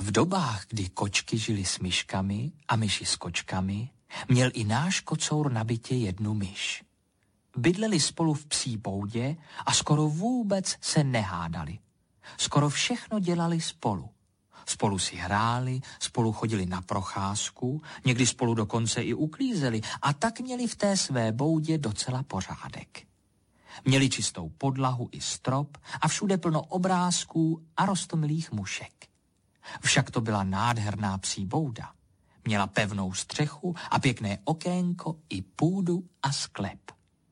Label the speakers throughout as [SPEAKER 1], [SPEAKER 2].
[SPEAKER 1] V dobách, kdy kočky žily s myškami a myši s kočkami, měl i náš kocour na bytě jednu myš. Bydleli spolu v psí boudě a skoro vůbec se nehádali. Skoro všechno dělali spolu. Spolu si hráli, spolu chodili na procházku, někdy spolu dokonce i uklízeli a tak měli v té své boudě docela pořádek. Měli čistou podlahu i strop a všude plno obrázků a roztomilých mušek. Však to byla nádherná psí bouda. Měla pevnou střechu a pěkné okénko i půdu a sklep.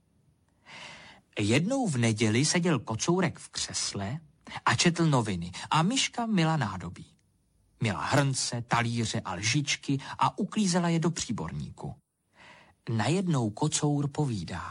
[SPEAKER 1] Jednou v neděli seděl kocourek v křesle a četl noviny a myška myla nádobí. Měla hrnce, talíře a lžičky a uklízela je do příborníku. Najednou kocour povídá.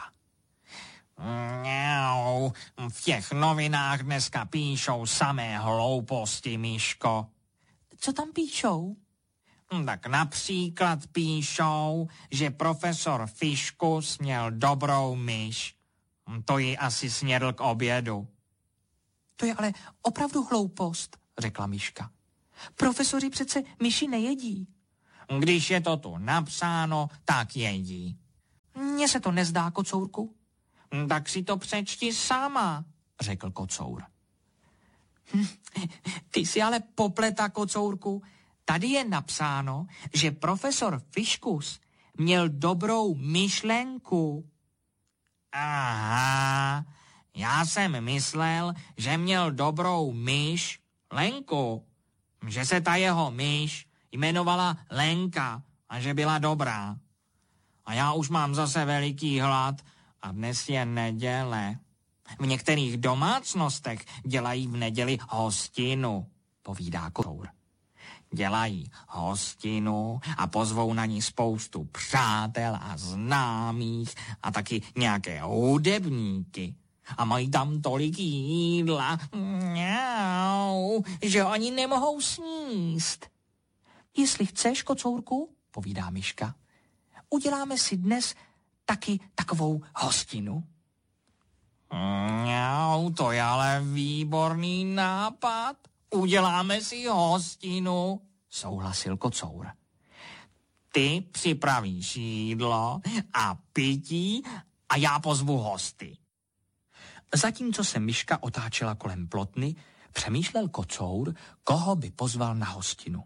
[SPEAKER 1] V těch novinách dneska píšou samé hlouposti, myško. Co tam píšou? Tak například píšou, že profesor Fiškus měl dobrou myš. To ji asi snědl k obědu. To je ale opravdu hloupost, řekla myška. Profesoři přece myši nejedí. Když je to tu napsáno, tak jedí. Mně se to nezdá, kocourku. Tak si to přečti sama, řekl kocour. Ty si ale popleta, kocourku. Tady je napsáno, že profesor Fiškus měl dobrou myšlenku. Aha, já jsem myslel, že měl dobrou myš Lenku. Že se ta jeho myš jmenovala Lenka a že byla dobrá. A já už mám zase veliký hlad a dnes je neděle. V některých domácnostech dělají v neděli hostinu, povídá kocour. Dělají hostinu a pozvou na ní spoustu přátel a známých a taky nějaké hudebníky. A mají tam tolik jídla, že ani nemohou sníst. Jestli chceš, kocourku, povídá myška, uděláme si dnes taky takovou hostinu. To je ale výborný nápad. Uděláme si hostinu, souhlasil kocour. Ty připravíš jídlo a pití a já pozvu hosty. Zatímco se myška otáčela kolem plotny, přemýšlel kocour, koho by pozval na hostinu.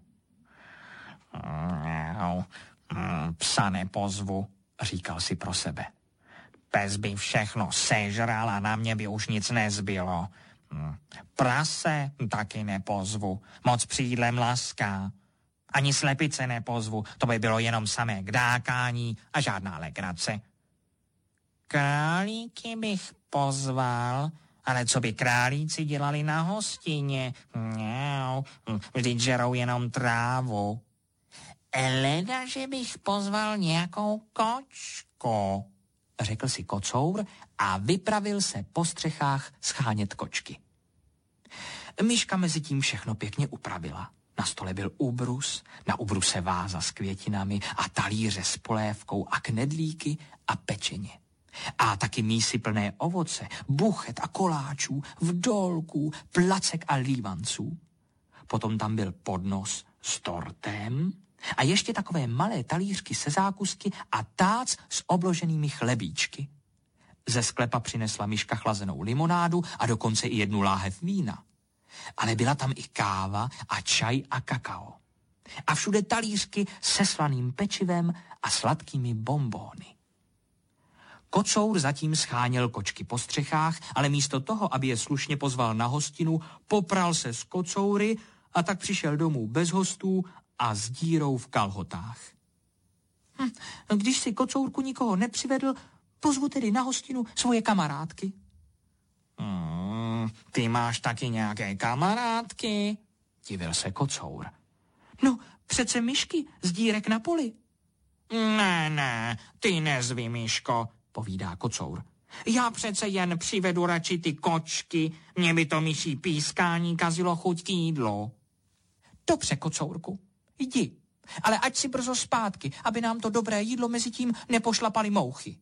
[SPEAKER 1] Psa nepozvu, říkal si pro sebe. Pes by všechno sežral a na mě by už nic nezbylo. Prase taky nepozvu, moc přídlem laská. Ani slepice nepozvu, to by bylo jenom samé kdákání a žádná legrace. Králíky bych pozval, ale co by králíci dělali na hostině? Vždyť žerou jenom trávu. Leda, že bych pozval nějakou kočku, řekl si kocour a vypravil se po střechách schánět kočky. Myška mezi tím všechno pěkně upravila. Na stole byl ubrus, na ubruse váza s květinami a talíře s polévkou a knedlíky a pečeně. A taky mísy plné ovoce, buchet a koláčů, vdolků, placek a lívanců. Potom tam byl podnos s tortem a ještě takové malé talířky se zákusky a tác s obloženými chlebíčky. Ze sklepa přinesla myška chlazenou limonádu a dokonce i jednu láhev vína. Ale byla tam i káva a čaj a kakao. A všude talířky se slaným pečivem a sladkými bonbóny. Kocour zatím scháněl kočky po střechách, ale místo toho, aby je slušně pozval na hostinu, popral se s kocoury a tak přišel domů bez hostů a s dírou v kalhotách. Když si, kocourku, nikoho nepřivedl, pozvu tedy na hostinu svoje kamarádky. Ty máš taky nějaké kamarádky? Divil se kocour. No, přece myšky z dírek na poli. Ne, ty nezvi, myško, povídá kocour. Já přece jen přivedu radši ty kočky, mě by to myší pískání kazilo chuť k jídlu. Dobře, kocourku, jdi, ale ať si brzo zpátky, aby nám to dobré jídlo mezi tím nepošlapaly mouchy.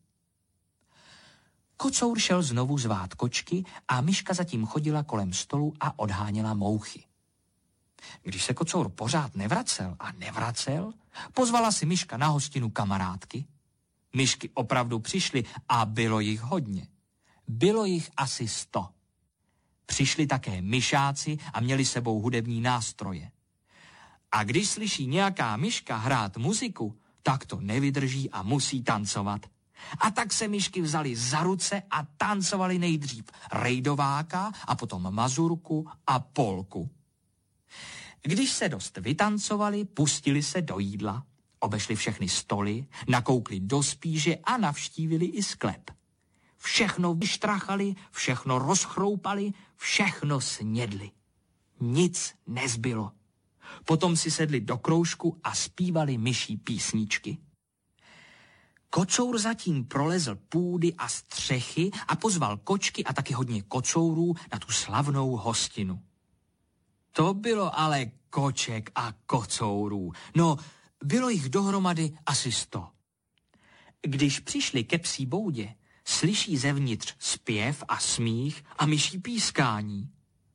[SPEAKER 1] Kocour šel znovu zvát kočky a myška zatím chodila kolem stolu a odháněla mouchy.
[SPEAKER 2] Když se kocour pořád nevracel, pozvala si myška na hostinu kamarádky. Myšky opravdu přišly a bylo jich hodně. Bylo jich asi 100. Přišli také myšáci a měli sebou hudební nástroje. A když slyší nějaká myška hrát muziku, tak to nevydrží a musí tancovat. A tak se myšky vzali za ruce a tancovali nejdřív rejdováka a potom mazurku a polku. Když se dost vytancovali, pustili se do jídla, obešli všechny stoly, nakoukli do spíže a navštívili i sklep. Všechno vyštrachali, všechno rozchroupali, všechno snědli. Nic nezbylo. Potom si sedli do kroužku a zpívali myší písničky. Kocour zatím prolezl půdy a střechy a pozval kočky a taky hodně kocourů na tu slavnou hostinu. To bylo ale koček a kocourů. No, bylo jich dohromady asi 100. Když přišli ke psí boudě, slyší zevnitř zpěv a smích a myší pískání.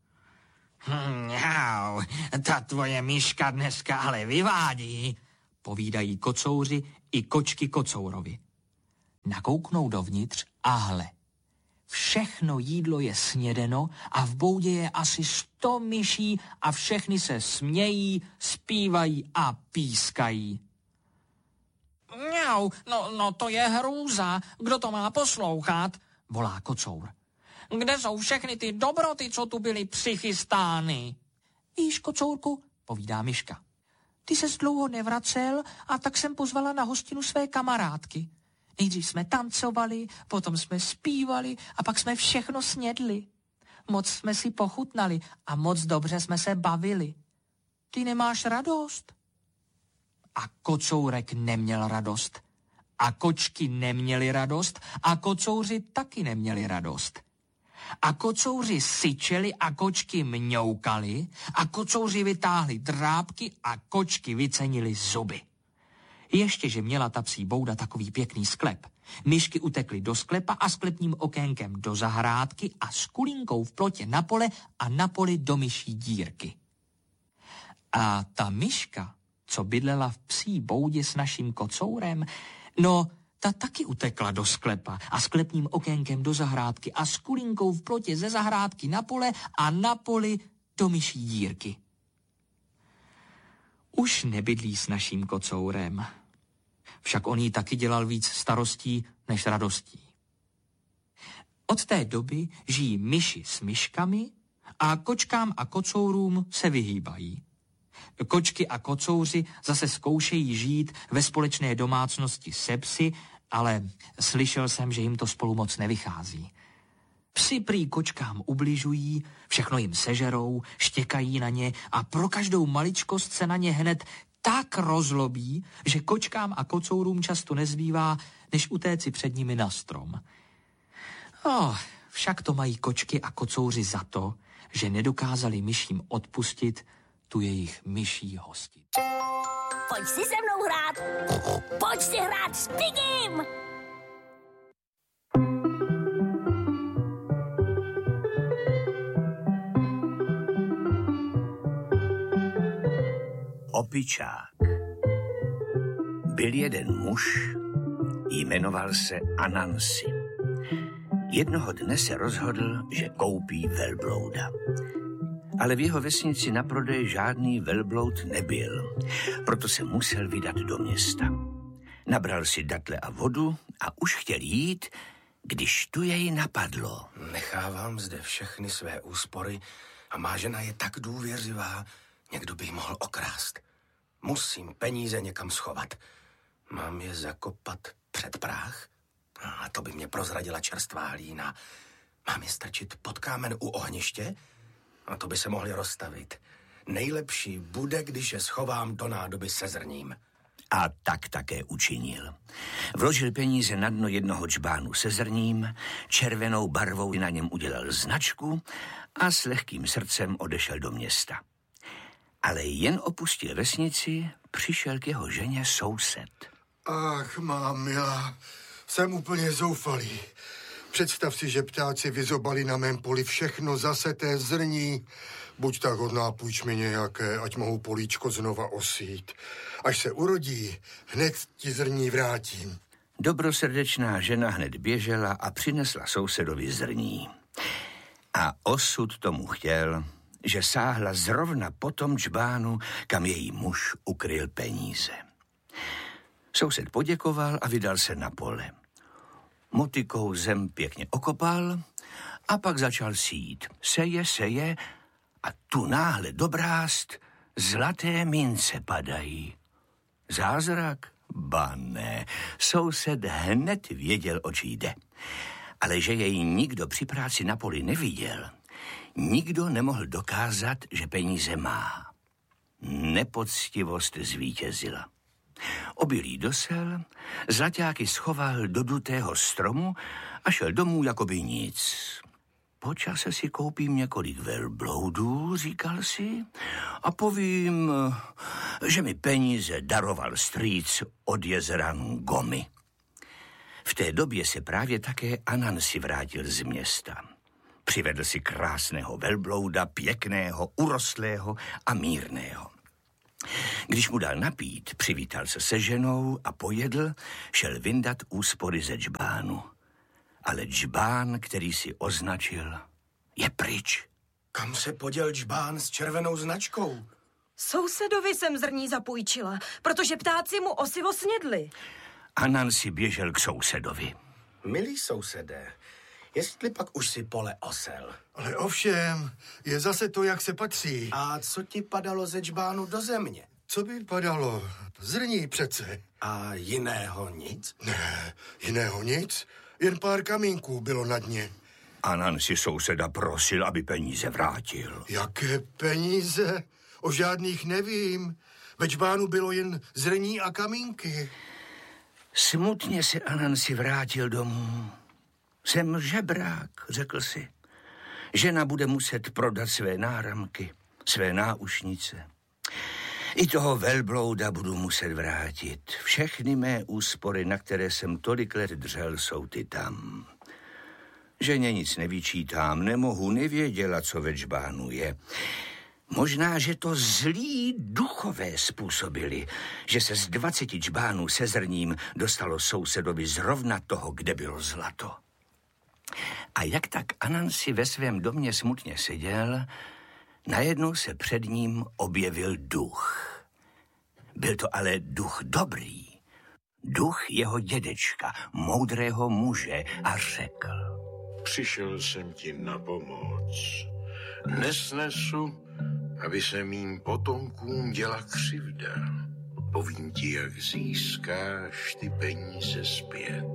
[SPEAKER 2] Ta tvoje myška dneska ale vyvádí, povídají kocouři i kočky kocourovi. Nakouknou dovnitř a hle. Všechno jídlo je snědeno a v boudě je asi 100 myší a všechny se smějí, zpívají a pískají.
[SPEAKER 1] No to je hrůza. Kdo to má poslouchat?
[SPEAKER 2] Volá kocour.
[SPEAKER 1] Kde jsou všechny ty dobroty, co tu byly přichystány?
[SPEAKER 2] Víš, kocourku, povídá myška. Ty ses dlouho nevracel a tak jsem pozvala na hostinu své kamarádky. Nejdřív jsme tancovali, potom jsme zpívali a pak jsme všechno snědli. Moc jsme si pochutnali a moc dobře jsme se bavili. Ty nemáš radost? A kocourek neměl radost. A kočky neměly radost a kocouři taky neměli radost. A kocouři syčeli a kočky mňoukali a kocouři vytáhli drápky a kočky vycenili zuby. Ještě, že měla ta psí bouda takový pěkný sklep. Myšky utekly do sklepa a sklepním okénkem do zahrádky a s kulinkou v plotě na pole a na poli do myší dírky. A ta myška, co bydlela v psí boudě s naším kocourem, no, ta taky utekla do sklepa a sklepním okénkem do zahrádky a s kulinkou v plotě ze zahrádky na pole a na poli do myší dírky. Už nebydlí s naším kocourem. Však on jí taky dělal víc starostí než radostí. Od té doby žijí myši s myškami a kočkám a kocourům se vyhýbají. Kočky a kocouři zase zkoušejí žít ve společné domácnosti se psy, ale slyšel jsem, že jim to spolu moc nevychází. Psi prý kočkám ubližují, všechno jim sežerou, štěkají na ně a pro každou maličkost se na ně hned tak rozlobí, že kočkám a kocourům často nezbývá, než utéci před nimi na strom. Však to mají kočky a kocouři za to, že nedokázali myším odpustit tu jejich myší hostinu.
[SPEAKER 3] Pojď si se mnou hrát! Pojď si hrát s Pigim!
[SPEAKER 4] Opičák. Byl jeden muž, jmenoval se Anansi. Jednoho dne se rozhodl, že koupí velblouda. Ale v jeho vesnici na prodej žádný velbloud nebyl, proto se musel vydat do města. Nabral si datle a vodu a už chtěl jít, když tu jej napadlo.
[SPEAKER 5] Nechávám zde všechny své úspory a má žena je tak důvěřivá, někdo by ji mohl okrást. Musím peníze někam schovat. Mám je zakopat před práh? A to by mě prozradila čerstvá hlína. Mám je strčit pod kámen u ohniště? A to by se mohli rozstavit. Nejlepší bude, když je schovám do nádoby se zrním.
[SPEAKER 4] A tak také učinil. Vložil peníze na dno jednoho džbánu se zrním, červenou barvou na něm udělal značku a s lehkým srdcem odešel do města. Ale jen opustil vesnici, přišel k jeho ženě soused.
[SPEAKER 6] Ach, má milá, jsem úplně zoufalý. Představ si, že ptáci vyzobali na mém poli všechno zaseté zrní. buď tak hodná, půjč mi nějaké, ať mohu políčko znova osít. Až se urodí, hned ti zrní vrátím.
[SPEAKER 4] Dobrosrdečná žena hned běžela a přinesla sousedovi zrní. A osud tomu chtěl, že sáhla zrovna po tom džbánu, kam její muž ukryl peníze. Soused poděkoval a vydal se na pole. Motykou zem pěkně okopal a pak začal sít. Seje a tu náhle dobrást zlaté mince padají. Zázrak? Ba ne, soused hned věděl, oč jde. Ale že jej nikdo při práci na poli neviděl, nikdo nemohl dokázat, že peníze má. Nepoctivost zvítězila. Obilí dosel, zlaťáky schoval do dutého stromu a šel domů jako by nic. Po čase si koupím několik velbloudů, říkal si, a povím, že mi peníze daroval strýc od jezera Ngomi. V té době se právě také Anansi vrátil z města. Přivedl si krásného velblouda, pěkného, urostlého a mírného. Když mu dal napít, přivítal se se ženou a pojedl, šel vyndat úspory ze džbánu. Ale džbán, který si označil, je pryč.
[SPEAKER 5] Kam se poděl džbán s červenou značkou?
[SPEAKER 7] Sousedovi jsem zrní zapůjčila, protože ptáci mu osivo snědli.
[SPEAKER 4] Anansi běžel k sousedovi.
[SPEAKER 5] Milý sousedé, jestli pak už si pole osel.
[SPEAKER 6] Ale ovšem, je zase to, jak se patří.
[SPEAKER 5] A co ti padalo ze džbánu do země?
[SPEAKER 6] Co by padalo? Zrní přece.
[SPEAKER 5] A jiného nic?
[SPEAKER 6] Ne, jiného nic. Jen pár kamínků bylo na dně.
[SPEAKER 4] Anansi souseda prosil, aby peníze vrátil.
[SPEAKER 6] Jaké peníze? O žádných nevím. Ve džbánu bylo jen zrní a kamínky.
[SPEAKER 4] Smutně se Anansi vrátil domů. Jsem žebrák, řekl si. Žena bude muset prodat své náramky, své náušnice. I toho velblouda budu muset vrátit. Všechny mé úspory, na které jsem tolik let dřel, jsou ty tam. Ženě nic nevyčítám, nemohu, nevěděla, co ve džbánu je. Možná, že to zlí duchové způsobili, že se z 20 džbánů se zrním dostalo sousedovi zrovna toho, kde bylo zlato. A jak tak Anansi ve svém domě smutně seděl, najednou se před ním objevil duch. Byl to ale duch dobrý. Duch jeho dědečka, moudrého muže, a řekl:
[SPEAKER 8] Přišel jsem ti na pomoc. Nesnesu, aby se mým potomkům děla křivda. Povím ti, jak získáš ty peníze zpět.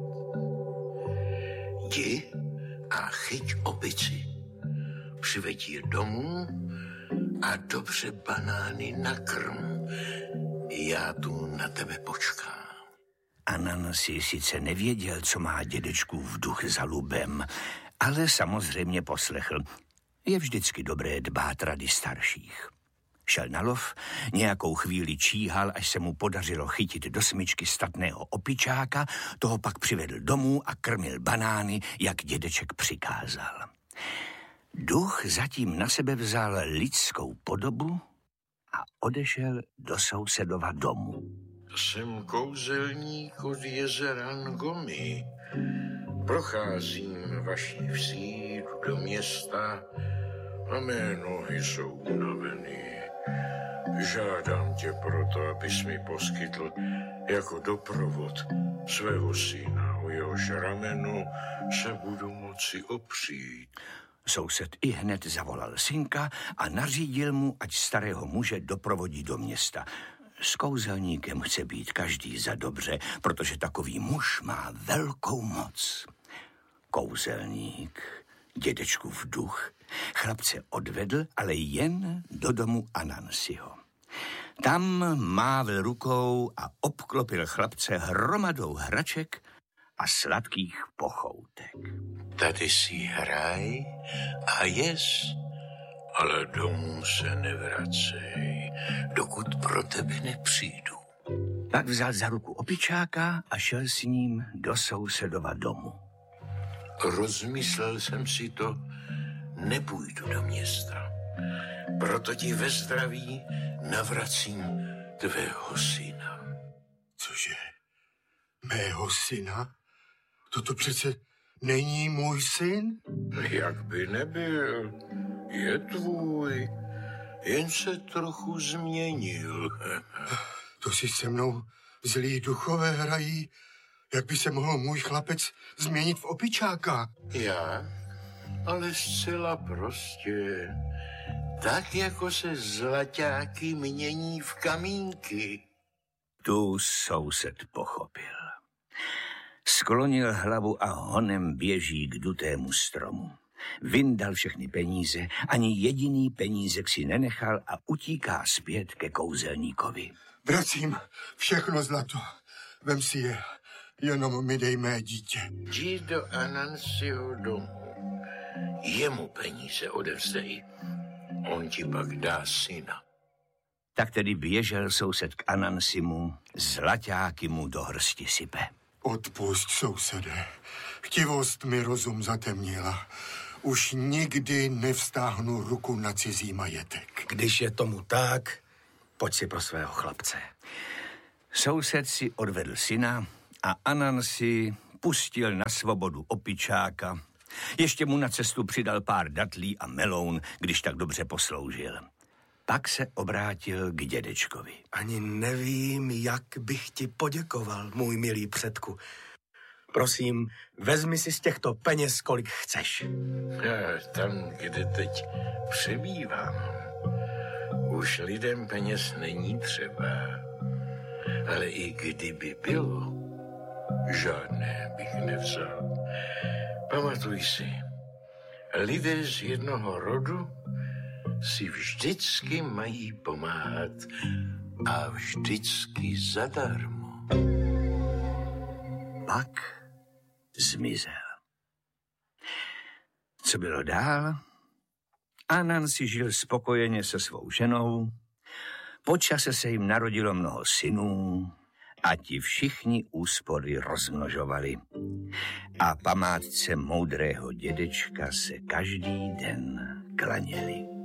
[SPEAKER 8] Jdi a chyť opici. Přiveď je domů a dobře banány nakrm. Já tu na tebe počkám.
[SPEAKER 4] Anansi sice nevěděl, co má dědečkův duch za lubem, ale samozřejmě poslechl. Je vždycky dobré dbát rady starších. Šel na lov, nějakou chvíli číhal, až se mu podařilo chytit do smyčky statného opičáka, toho pak přivedl domů a krmil banány, jak dědeček přikázal. Duch zatím na sebe vzal lidskou podobu a odešel do sousedova domu.
[SPEAKER 8] Jsem kouzelník od jezera Ngomi. Procházím vaší vsí do města a mé nohy jsou unaveny. Žádám tě proto, abys mi poskytl jako doprovod svého syna, o jehož rameno se budu moci opřít.
[SPEAKER 4] Soused i hned zavolal synka a nařídil mu, ať starého muže doprovodí do města. S kouzelníkem chce být každý za dobře, protože takový muž má velkou moc. Kouzelník, dědečkův duch, chlapce odvedl, ale jen do domu Anansiho. Tam mávl rukou a obklopil chlapce hromadou hraček a sladkých pochoutek.
[SPEAKER 8] Tady si hraj a jez, ale domů se nevracej, dokud pro tebe nepřijdu.
[SPEAKER 4] Pak vzal za ruku opičáka a šel s ním do sousedova domu.
[SPEAKER 8] Rozmyslel jsem si to, nepůjdu do města. Proto ti ve zdraví navracím tvého syna.
[SPEAKER 6] Cože? Mého syna? Toto přece není můj syn?
[SPEAKER 8] Jak by nebyl, je tvůj, jen se trochu změnil.
[SPEAKER 6] To si se mnou zlí duchové hrají. Jak by se mohl můj chlapec změnit v opičáka?
[SPEAKER 8] Já? Ale zcela prostě. Tak, jako se zlaťáky mění v kamínky.
[SPEAKER 4] Tu soused pochopil. Sklonil hlavu a honem běží k dutému stromu. Vyndal všechny peníze, ani jediný penízek si nenechal a utíká zpět ke kouzelníkovi.
[SPEAKER 6] Vracím všechno zlato. Vem si je, jenom mi dej mé dítě.
[SPEAKER 8] Jdi do Anansiho domu. Jemu peníze odevzdej. On ti pak dá syna.
[SPEAKER 4] Tak tedy běžel soused k Anansimu, zlaťáky mu do hrsti sype.
[SPEAKER 6] Odpusť, sousede. Chtivost mi rozum zatemnila. Už nikdy nevstáhnu ruku na cizí majetek.
[SPEAKER 5] Když je tomu tak, pojď si pro svého chlapce.
[SPEAKER 4] Soused si odvedl syna a Anansi pustil na svobodu opičáka. Ještě mu na cestu přidal pár datlí a meloun, když tak dobře posloužil. Pak se obrátil k dědečkovi.
[SPEAKER 5] Ani nevím, jak bych ti poděkoval, můj milý předku. Prosím, vezmi si z těchto peněz, kolik chceš.
[SPEAKER 8] Tam, kde teď přebývám, už lidem peněz není třeba. Ale i kdyby bylo, žádné bych nevzal. Pamatuj si, lidé z jednoho rodu si vždycky mají pomáhat a vždycky zadarmo.
[SPEAKER 4] Pak zmizel. Co bylo dál? Anansi žil spokojeně se svou ženou, po čase se jim narodilo mnoho synů a ti všichni úspory rozmnožovali. A památce moudrého dědečka se každý den klaněli.